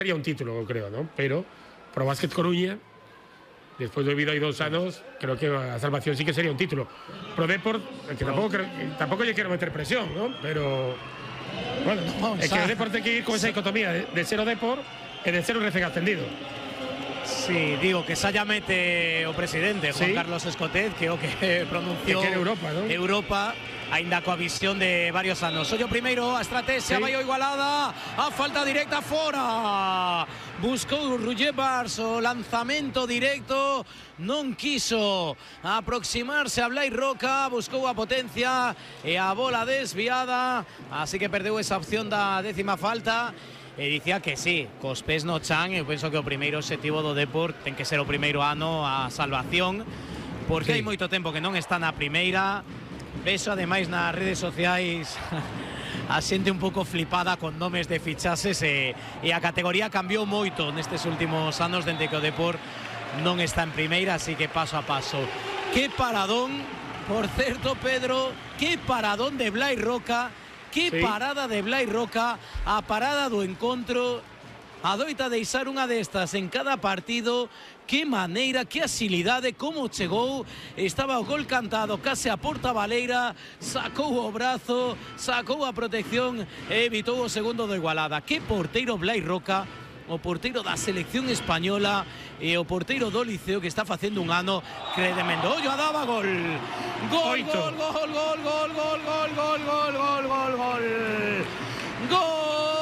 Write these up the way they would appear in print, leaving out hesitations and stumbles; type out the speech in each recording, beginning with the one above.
sería un título, creo, ¿no? Pero Pro Básquet Coruña, después de haber 2 años, creo que a salvación sí que sería un título. Pro Deport, que tampoco yo quiero meter presión, ¿no? Pero, bueno, es que el Deport hay que ir con esa dicotomía de ser o Deport y de ser un recién ascendido. Sí, digo que Sayamete o presidente Juan Carlos Escotet que o que pronunciou que Europa, ¿no? Europa aínda coa visión de varios anos. Ollo primeiro a estrategia, vai o Igualada, a falta directa fora. Buscou Roger Barso, lanzamento directo, non quiso aproximarse a Blai Roca, buscou a potencia e a bola desviada, así que perdeu esa opción da 10ª falta. E dicía que sí, cos pés no chan. Eu penso que o primeiro obxectivo do Deport ten que ser o primeiro ano a salvación, porque hai moito tempo que non está na primeira. Vexo ademais nas redes sociais a xente un pouco flipada con nomes de fichases e a categoría cambiou moito nestes últimos anos dende que o Deport non está en primeira, así que paso a paso. Que paradón, por certo, Pedro, que paradón de Blai Roca. Que parada de Blai Roca, a parada do encontro, adoita deixar unha destas en cada partido. Que maneira, que axilidade, como chegou, estaba o gol cantado case a porta baleira, sacou o brazo, sacou a protección e evitou o segundo do Igualada. Que porteiro Blai Roca, o porteiro da selección española e o porteiro do Liceo, que está facendo un ano tremendo. Ollo, daba gol. Gol, gol, gol, gol, gol, gol, gol, gol, gol, gol, gol, gol. Gol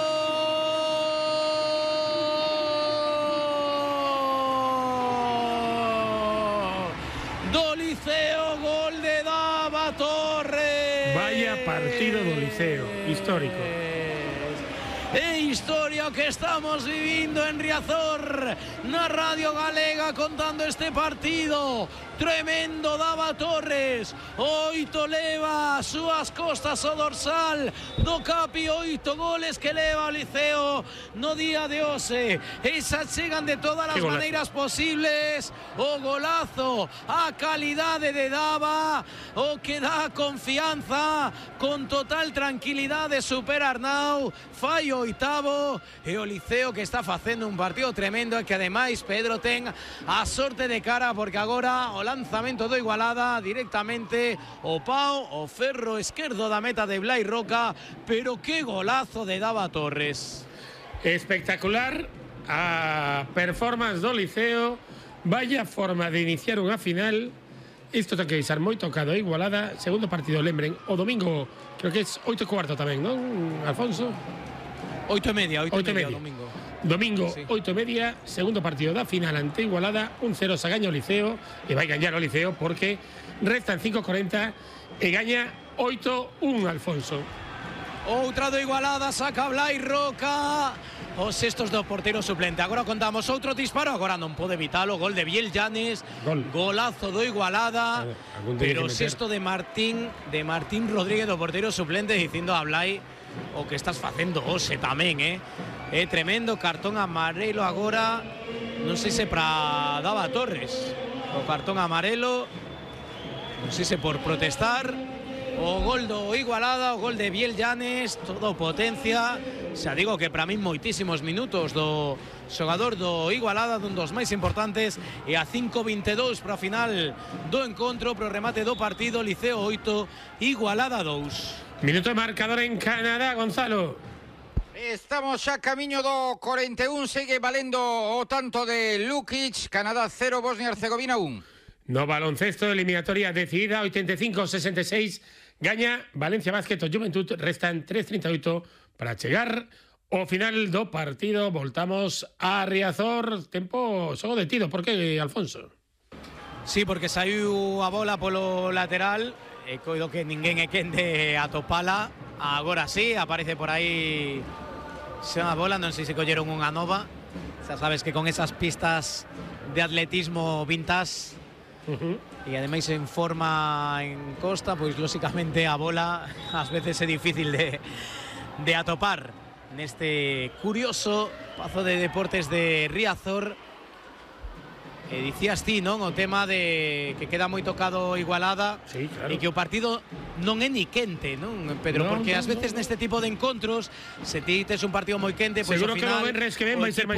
do Liceo, gol de Dava Torres. Vaya partido do Liceo, histórico. É historia o que estamos vivindo en Riazor, na Radio Galega, contando este partido. Tremendo Dava Torres, 8 leva as súas costas o dorsal do Capi, 8 goles que leva o Liceo no día de hoxe. Esas chegan de todas as maneiras posibles. O golazo, a calidade de Dava, o que dá confianza, con total tranquilidade supera Arnau, fai o 8º e o Liceo que está facendo un partido tremendo e que ademais Pedro ten a sorte de cara, porque agora o lanzamento do Igualada directamente o pau, o ferro esquerdo da meta de Blai Roca, pero que golazo de Dava Torres. Espectacular a performance do Liceo. Vaya forma de iniciar unha final. Isto ten que avisar moi tocado a Igualada. Segundo partido, lembren, o domingo, creo que es 8:15 tamén, non, Alfonso? 8:30 domingo. Domingo, sí. 8:30, segundo partido da final ante Igualada, 1-0 se gaña o Liceo, e vai gañar o Liceo porque restan 5:40 e gaña 8-1, Alfonso. Outra do Igualada, saca Blai Roca, os cestos do porteiro suplente. Agora contamos outro disparo, agora non pode evitalo, gol de Biel Llanes, golazo do Igualada, pero cesto de Martín Rodríguez, do porteiro suplente, dicindo a Blai o que estás facendo hoxe tamén, é tremendo. Cartón amarelo agora, non sei se para Dava Torres, o cartón amarelo, non sei se por protestar. O gol do Igualada, o gol de Biel Llanes, todo potencia. Xa digo que para min moitísimos minutos do xogador do Igualada, dun dos máis importantes, e a 5:22 para a final do encontro, pro remate do partido. Liceo 8, Igualada 2. Minuto de marcador en Canadá, Gonzalo. Estamos xa camiño do 41, segue valendo o tanto de Lukic. Canadá 0, Bosnia e Herzegovina 1. No baloncesto, eliminatoria decidida, 85-66, gaña Valencia Basket o Juventud, restan 3:38 para chegar ao final do partido. Voltamos a Riazor, tempo xogo detido, por que, Alfonso? Sí, porque saiu a bola polo lateral, e coido que ninguén é quen de atopala. Agora sí, aparece por aí xa a bola, non sei se colleron unha nova. Xa sabes que con esas pistas de atletismo vintage, e ademais en forma en costa, pois lóxicamente a bola ás veces é difícil de atopar neste curioso pazo de deportes de Riazor. dicías ti, non? O tema de que queda moi tocado Igualada. Sí, claro. E que o partido non é ni quente, non, Pedro? No, porque no, ás veces neste tipo de encontros, se ti tes un partido moi quente, pois Seguro ao que final o Benres que ven o vai ser equipo